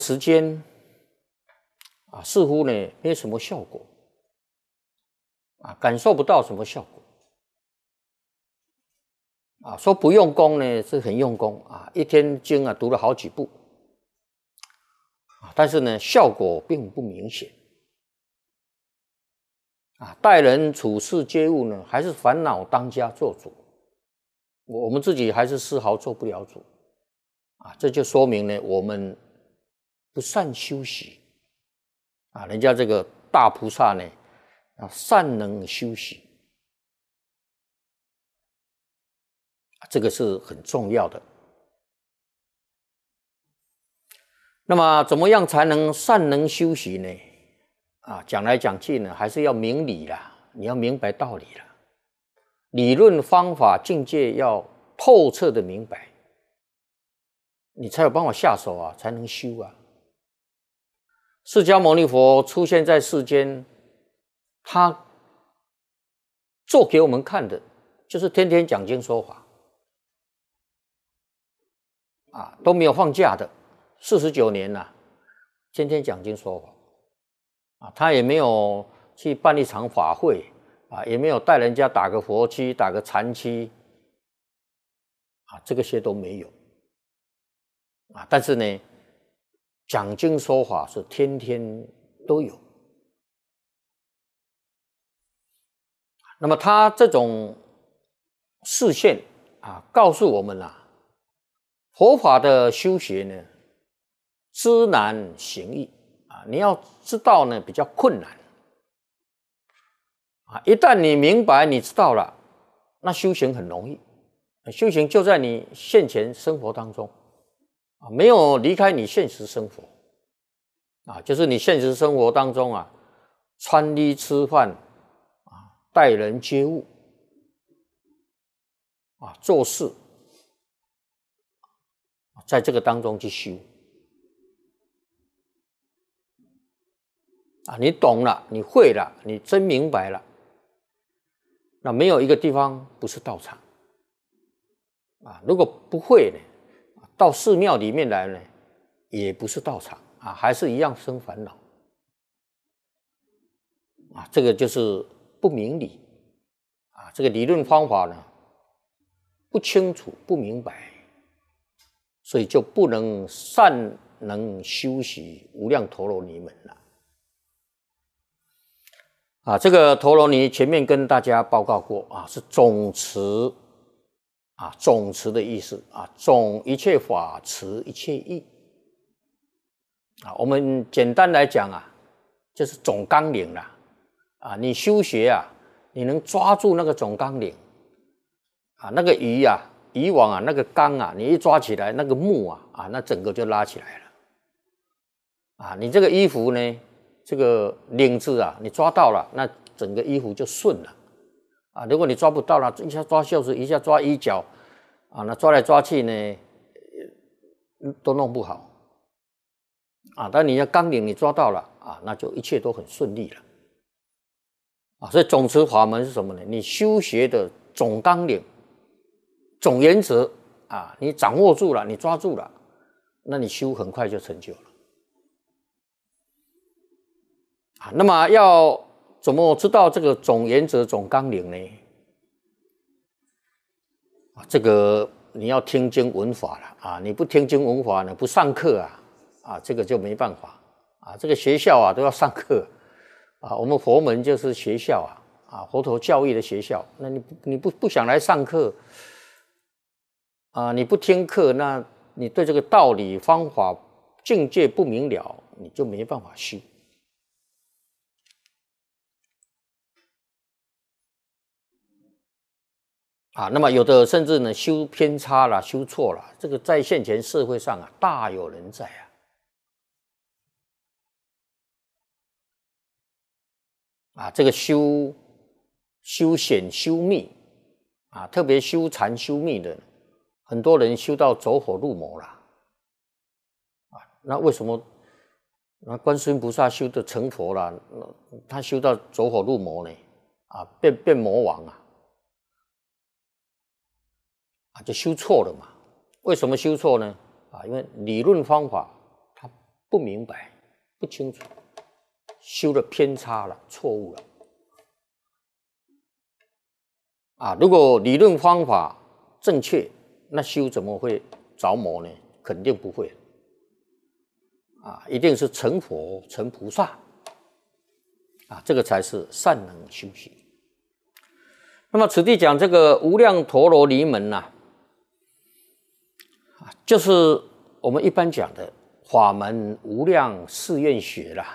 时间似乎呢没什么效果感受不到什么效果说不用功呢是很用功一天经读了好几部但是呢效果并不明显待人处事接物呢还是烦恼当家做主，我们自己还是丝毫做不了主这就说明呢我们不善修习人家这个大菩萨呢善能修习这个是很重要的。那么怎么样才能善能修习呢讲来讲去呢还是要明理啦，你要明白道理啦，理论方法境界要透彻的明白，你才有办法下手才能修释迦牟尼佛出现在世间，他做给我们看的就是天天讲经说法都没有放假的49年了天天讲经说法他也没有去办一场法会也没有带人家打个佛七打个禅七这些都没有但是呢讲经说法是天天都有。那么他这种示现告诉我们佛法的修学呢知难行易你要知道呢比较困难一旦你明白你知道了，那修行很容易，修行就在你现前生活当中没有离开你现实生活就是你现实生活当中穿衣吃饭待人接物做事在这个当中去修你懂了你会了你真明白了，那没有一个地方不是道场如果不会呢到寺庙里面来呢也不是道场还是一样生烦恼这个就是不明理这个理论方法呢不清楚不明白，所以就不能善能修习无量陀罗尼门了这个陀罗尼前面跟大家报告过是总持总持的意思总一切法持一切义我们简单来讲就是总纲领啦你修学你能抓住那个总纲领那个鱼渔网那个纲你一抓起来那个木那整个就拉起来了你这个衣服呢这个领子你抓到了那整个衣服就顺了如果你抓不到了一下抓袖子一下抓衣角那抓来抓去呢都弄不好但你的纲领你抓到了那就一切都很顺利了所以总持法门是什么呢？你修学的总纲领总原则你掌握住了你抓住了，那你修很快就成就了那么要怎么知道这个总原则总纲领呢？这个你要听经闻法了你不听经闻法呢不上课这个就没办法这个学校都要上课我们佛门就是学校佛陀教育的学校，那你不想来上课你不听课，那你对这个道理方法境界不明了，你就没办法修那么有的甚至呢修偏差了修错了，这个在现前社会上大有人在这个修显修密特别修禅修密的很多人修到走火入魔了那为什么观世音菩萨修的成佛了他修到走火入魔呢变魔王就修错了嘛。为什么修错呢因为理论方法他不明白、不清楚，修的偏差了、错误了。如果理论方法正确，那修怎么会着魔呢？肯定不会。一定是成佛、成菩萨。这个才是善能修习。那么此地讲这个无量陀罗尼门就是我们一般讲的法门无量誓愿学啦。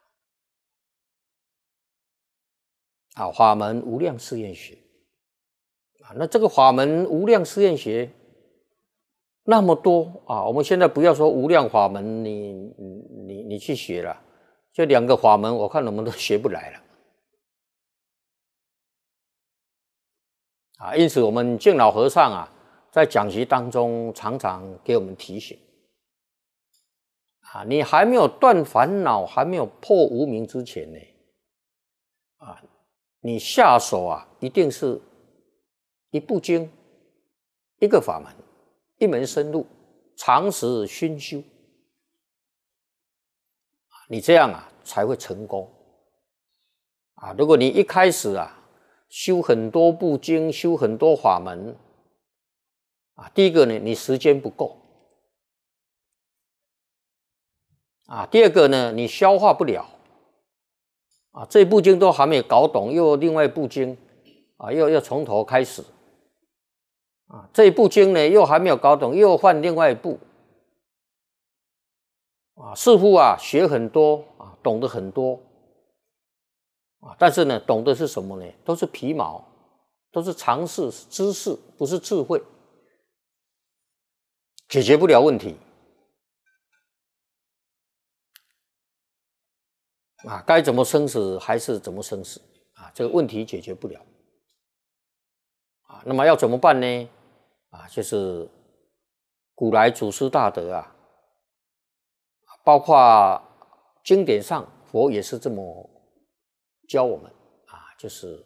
法门无量誓愿学。那这个法门无量誓愿学那么多我们现在不要说无量法门，你去学了，就2个法门，我看我们都学不来了。因此我们净老和尚在讲习当中常常给我们提醒你还没有断烦恼，还没有破无明之前呢你下手一定是一部经、一个法门、一门深入，长时熏修你这样才会成功如果你一开始修很多部经，修很多法门第一个呢，你时间不够第二个呢，你消化不了这部经都还没有搞懂，又另外一部经又从头开始这一部经呢又还没有搞懂，又换另外一部似乎学很多懂得很多但是呢，懂的是什么呢？都是皮毛，都是常识、知识，不是智慧，解决不了问题该怎么生死还是怎么生死这个问题解决不了那么要怎么办呢？就是古来祖师大德包括经典上佛也是这么教我们就是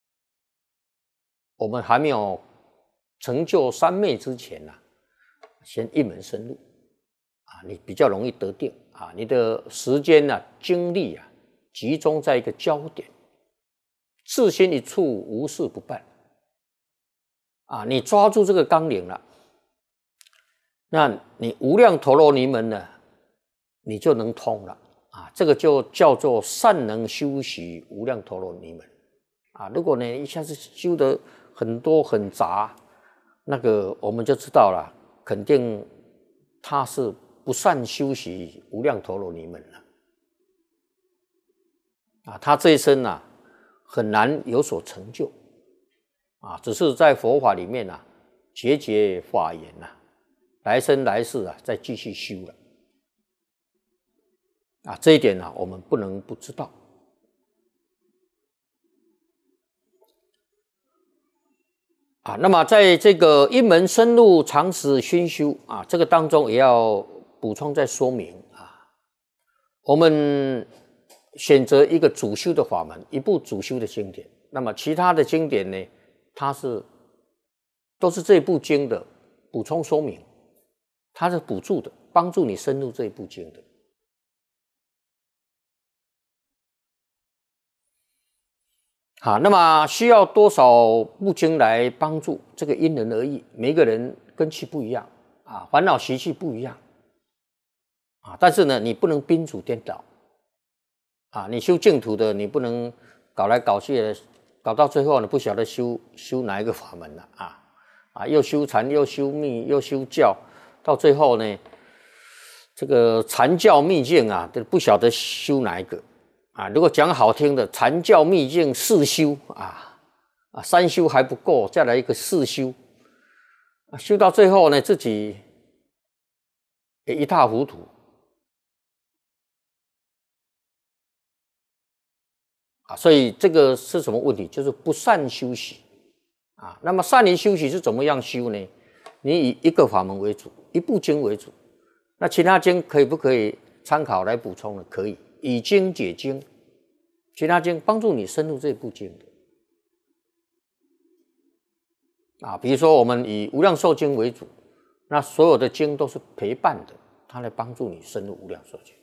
我们还没有成就三昧之前先一门深入你比较容易得定你的时间精力集中在一个焦点，自心一处，无事不办你抓住这个纲领了，那你无量陀罗尼门呢，你就能通了这个就叫做善能修习无量陀罗尼门如果呢一下子修得很多很杂，那个我们就知道了，肯定他是不善修习无量陀罗尼门了他这一生很难有所成就只是在佛法里面节节法言来生来世再继续修了这一点我们不能不知道那么在这个一门深入长时熏修这个当中也要补充再说明我们选择一个主修的法门，一部主修的经典，那么其他的经典呢，它都是这部经的补充说明，它是补助的，帮助你深入这一部经的那么需要多少部经来帮助，这个因人而异，每个人根器不一样烦恼习气不一样但是呢，你不能宾主颠倒你修净土的，你不能搞来搞去的，搞到最后你不晓得修哪一个法门了又修禅，又修密，又修教，到最后呢，这个禅教密境都不晓得修哪一个如果讲好听的，禅教密境四修三修还不够，再来一个四修修到最后呢，自己也一塌糊涂所以这个是什么问题？就是不善修习那么善于修习是怎么样修呢？你以一个法门为主，一部经为主，那其他经可以不可以参考来补充呢？可以，以经解经，其他经帮助你深入这部经的比如说我们以无量寿经为主，那所有的经都是陪伴的，它来帮助你深入无量寿经